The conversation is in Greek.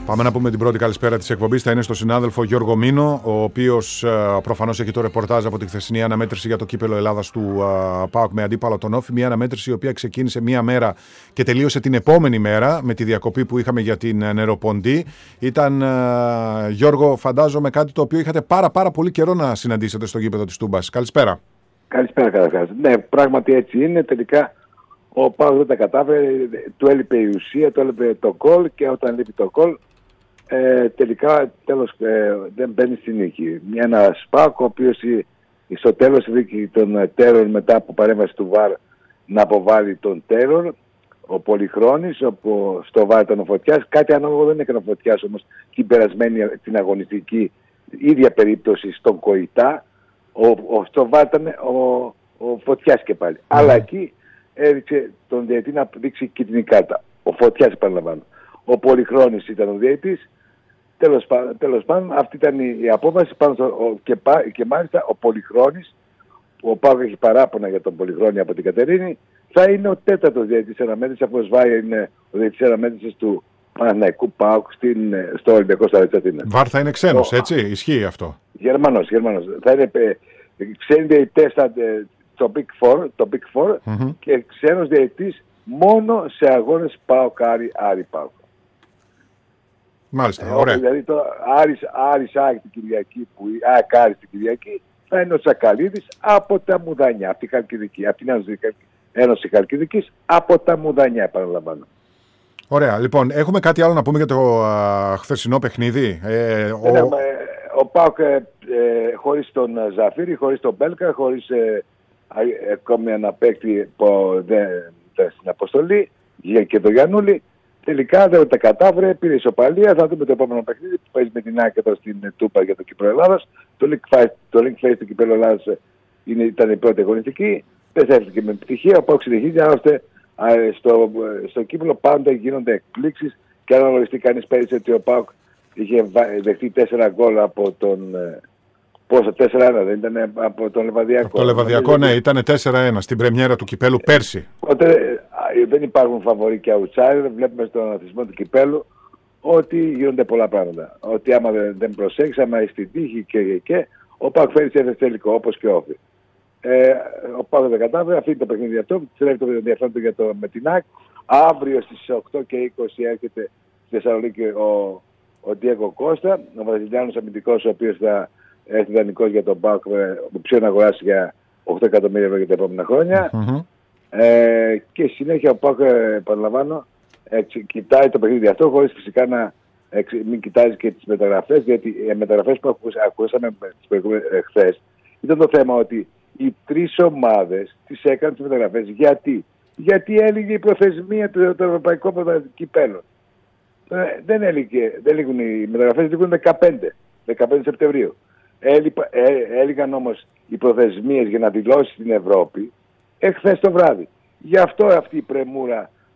Πάμε να πούμε την πρώτη καλησπέρα της εκπομπής. Θα είναι στο συνάδελφο Γιώργο Μήνο, ο οποίος προφανώς έχει το ρεπορτάζ από τη χθεσινή αναμέτρηση για το κύπελο Ελλάδας του ΠΑΟΚ με αντίπαλο τον Όφη. Μια αναμέτρηση η οποία ξεκίνησε μία μέρα και τελείωσε την επόμενη μέρα με τη διακοπή που είχαμε για την Νεροποντή. Ήταν, Γιώργο, φαντάζομαι κάτι το οποίο είχατε πάρα πολύ καιρό να συναντήσετε στο γήπεδο της Τούμπας. Καλησπέρα. Καλησπέρα καταρχάς. Ναι, πράγματι έτσι είναι. Τελικά ο ΠΑΟΚ δεν τα κατάφερε. Του έλειπε η ουσία, του έλειπε το γκολ και όταν λείπει το γκολ. Τελικά δεν μπαίνει στη νίκη. Ένας ΠΑΟΚ ο οποίος στο τέλος βρήκε τον Τέρορ μετά από παρέμβαση του ΒΑΡ να αποβάλει τον Τέρορ, ο Πολυχρόνης, όπου στο ΒΑΡ ήταν ο Φωτιάς. Κάτι ανάλογο δεν έκανε ο Φωτιάς όμως την περασμένη την ίδια περίπτωση στον Κοϊτά. Στο ΒΑΡ ήταν ο Φωτιάς και πάλι. Αλλά εκεί έριξε τον διαιτητή να δείξει κίτρινη κάρτα. Ο Φωτιάς, επαναλαμβάνω. Ο Πολυχρόνης ήταν ο διαιτητής. Τέλος πάντων, αυτή ήταν η απόφαση πάνω και μάλιστα ο Πολυχρόνης, ο ΠΑΟΚ έχει παράπονα για τον Πολυχρόνη από την Κατερίνη, θα είναι ο τέταρτος διαιτητής αναμέτρησης, αφού ο Σβάια είναι ο διαιτητής αναμέτρησης του Παναθηναϊκού ΠΑΟΚ στο Ολυμπιακό Στάδιο της Αθήνας. ΒΑΡ θα είναι ξένος, έτσι, ισχύει αυτό? Γερμανός. Θα είναι ξένοι διαιτητές το Big Four και ξένος διαιτητής μόνο σε αγώνες ΠΑΟΚ Άρη ΠΑΟΚ. Μάλιστα, ωραία. Δηλαδή το Άρης ΑΕΚ την Κυριακή, ΑΕΚ την Κυριακή, θα είναι ο Τσακαλίδης από τα Μουδανιά, από τη Χαλκιδική, από την Ένωση Χαλκιδικής, από τα Μουδανιά, επαναλαμβάνω. Ωραία, λοιπόν, έχουμε κάτι άλλο να πούμε για το χθεσινό παιχνίδι? Ο ΠΑΟΚ χωρίς τον Ζαφύρη, χωρίς τον Μπέλκα, χωρίς ακόμη ένα παίκτη που δεν ήταν στην αποστολή και τον Γιαννούλη. Τελικά δεν τα κατάφερε, πήρε ισοπαλία. Θα δούμε το επόμενο παιχνίδι που παίζει με την ΑΕΚ εδώ στην Τούπα για το κύπελλο Ελλάδας. Το link face του κύπελλου Ελλάδας ήταν η πρώτη αγωνιστική. Δεν θα έρθει με επιτυχία. Ο ΠΑΟΚ συνεχίζει, άλλωστε στο κύπελλο πάντα γίνονται εκπλήξεις. Και αν αναλογιστεί κανείς πέρυσι ότι ο ΠΑΟΚ είχε δεχτεί 4 γκολ από τον. Πόσο, 4-1 δεν ήταν από τον Λεβαδιακό? Από το Λεβαδιακό, ναι, ήταν 4-1 στην πρεμιέρα του κυπέλου πέρσι. Οπότε δεν υπάρχουν φαβορί και outsider. Βλέπουμε στον αθλητισμό του κυπέλου ότι γίνονται πολλά πράγματα. Ότι άμα δεν προσέξεις, άμα είσαι στην τύχη και ο ΠΑΟΚ φέρει σε τελικό, όπως και Όφη. Ο ΠΑΟΚ δεν κατάφερε, αφήνει το παιχνίδι αυτό, τρέχει το ενδιαφέρον του με την ΑΕΚ. Αύριο στις 8:20 έρχεται στη Θεσσαλονίκη ο Ντιέγκο Κώστα, ο Βραζιλιάνος αμυντικός, ο οποίος θα έρθει δανεικός για τον ΠΑΟΚ, που ψήνει να αγοράσει για 8 εκατομμύρια ευρώ για τα επόμενα χρόνια. Και συνέχεια ο ΠΑΟΚ, επαναλαμβάνω, κοιτάει το παιχνίδι αυτό, χωρίς φυσικά να μην κοιτάζει και τις μεταγραφές, γιατί οι μεταγραφές που ακούσαμε χθες ήταν το θέμα ότι οι τρεις ομάδες τις έκαναν τις μεταγραφές. Γιατί έλυγε η προθεσμία του Ευρωπαϊκού Κυπέλλου. Δεν έλυγουν οι μεταγραφές, λήγουν 15 Σεπτεμβρίου. Έλυγαν όμως οι προθεσμίες για να δηλώσει στην Ευρώπη εχθές το βράδυ. Γι' αυτό αυτή η πρεμούρα